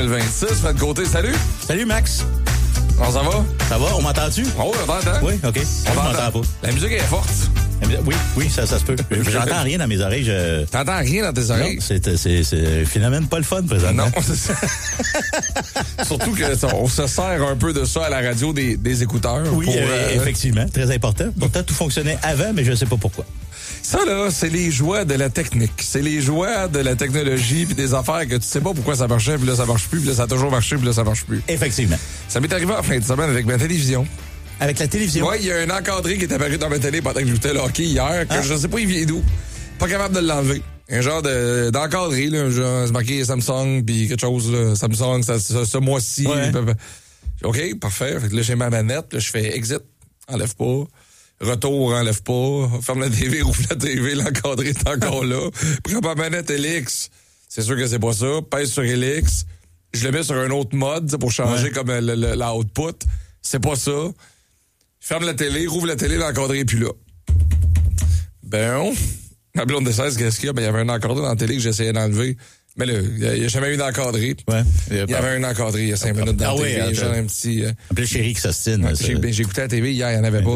2026, Fred Côté, salut. Salut Max. Comment ça va? Ça va? On m'entend-tu? Oh, on t'entend. Oui, OK. On m'entend pas. La musique est forte. Oui, ça se peut. J'entends rien dans mes oreilles. T'entends rien dans tes oreilles? Non, c'est finalement pas le fun présentement. Non, c'est ça. Surtout qu'on se sert un peu de ça à la radio des écouteurs. Oui, effectivement, très important. Pourtant, tout fonctionnait avant, mais je sais pas pourquoi. Ça, là, c'est les joies de la technique. C'est les joies de la technologie puis des affaires que tu sais pas pourquoi ça marchait, puis là, ça marche plus, puis là, ça a toujours marché, puis là, ça marche plus. Effectivement. Ça m'est arrivé en fin de semaine avec ma télévision. Avec la télévision? Oui, il y a un encadré qui est apparu dans ma télé pendant que j'écoutais le hockey hier, que je sais pas, il vient d'où. Pas capable de l'enlever. Un genre d'encadré, là, genre, c'est marqué Samsung, puis quelque chose, là, Samsung, ce mois-ci. Ouais. OK, parfait. Fait que là, j'ai ma manette, là, je fais exit, enlève pas. Retour, enlève pas. Ferme la TV, ouvre la TV, l'encadré est encore là. Prends ma manette LX. C'est sûr que c'est pas ça. Pèse sur LX. Je le mets sur un autre mode pour changer comme la output. C'est pas ça. Ferme la télé, rouvre la télé, l'encadré est plus là. Ben, ma blonde de 16, qu'est-ce qu'il y a? Ben, il y avait un encadré dans la télé que j'essayais d'enlever. Mais là, il n'y a jamais eu d'encadré. Ouais. Il y avait un encadré il y a 5 minutes dans la télé. Oui, genre un petit... Appelez chérie qui s'ostine. J'ai écouté la TV hier, il n'y en avait pas.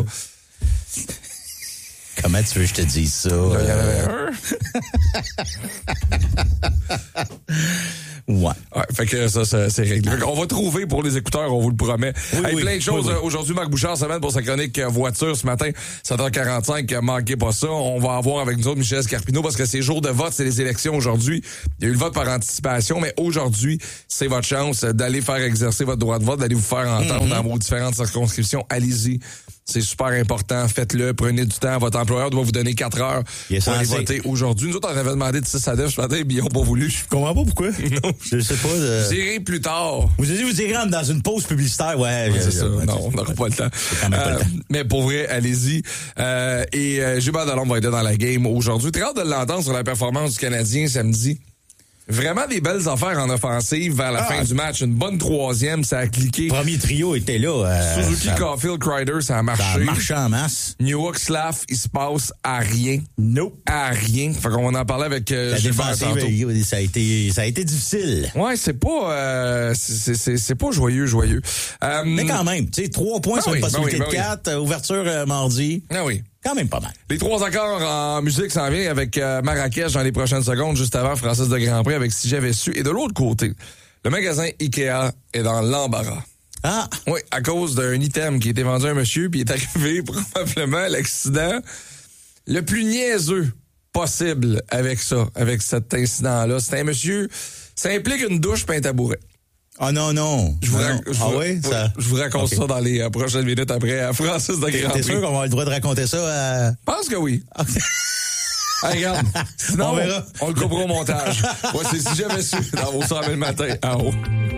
Comment tu veux que je te dise ça? Là, il y en avait un. Ouais. Fait que ça, c'est réglé. On va trouver pour les écouteurs, on vous le promet. Oui, plein de choses. Oui. Aujourd'hui, Marc Bouchard s'amène pour sa chronique voiture ce matin, 7h45. Manquez pas ça. On va avoir avec nous autres Michel Scarpino parce que c'est jour de vote, c'est les élections aujourd'hui. Il y a eu le vote par anticipation, mais aujourd'hui, c'est votre chance d'aller faire exercer votre droit de vote, d'aller vous faire entendre dans vos différentes circonscriptions. Allez-y. C'est super important. Faites-le. Prenez du temps. Votre employeur doit vous donner 4 heures pour aller voter aujourd'hui. Nous autres, on avait demandé de 6 à 9 ce matin, mais ils n'ont pas voulu. Je comprends pas pourquoi. Non. Je sais pas. Vous irez plus tard. Vous irez dans une pause publicitaire. Ouais, c'est ça. Non, on n'aura pas le temps. Quand même pas le temps. Mais pour vrai, allez-y. Gilbert Delhomme va être dans la game aujourd'hui. Très hâte de l'entendre sur la performance du Canadien samedi. Vraiment des belles affaires en offensive vers la fin du match. Une bonne troisième, ça a cliqué. Le premier trio était là. Suzuki, Caulfield, Kreider, ça a marché. Ça a marché en masse. Newhook, Slav, il se passe à rien. Nope. À rien. Fait qu'on va en parler avec la Gilbert tantôt. défensive, ça a été difficile. Ouais, c'est pas c'est pas joyeux. Mais quand même, tu sais, 3 points sur une possibilité de 4, ouverture mardi. Ah oui. Quand même pas mal. Les 3 accords en musique s'en viennent avec Marrakech dans les prochaines secondes, juste avant Francis de Grandpré avec Si j'avais su. Et de l'autre côté, le magasin Ikea est dans l'embarras. Ah! Oui, à cause d'un item qui a été vendu à un monsieur, puis il est arrivé probablement à l'accident le plus niaiseux possible avec ça, avec cet incident-là. C'est un monsieur, ça implique une douche puis un tabouret. Ah non. Je vous raconte ça dans les prochaines minutes après à Francis de Grandpré. T'es sûr qu'on va avoir le droit de raconter ça à... Je pense que oui. Hey, regarde. Sinon, on verra. On le coupera au montage. Ouais, c'est Si j'avais su dans vos 100 000 matin en haut.